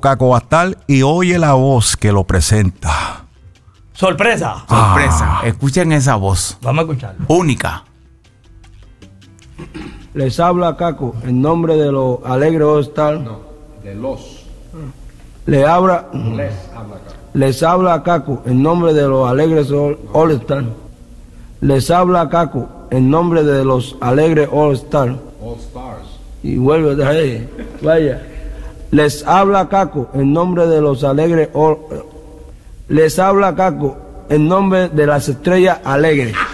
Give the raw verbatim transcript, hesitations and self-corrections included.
Caco va a estar y oye la voz que lo presenta. Sorpresa. Sorpresa. Escuchen esa voz. Vamos a escucharlo. Única. Les habla Caco en nombre de los Alegres All Star. No, de los. Le habla, Les habla Caco. les habla Caco en nombre de los Alegres All, All Star. Les habla Caco en nombre de los Alegres All Star. All Stars. Y vuelve a ahí, vaya. Les habla Caco en nombre de los Alegres All, les habla Caco en nombre de las Estrellas Alegres.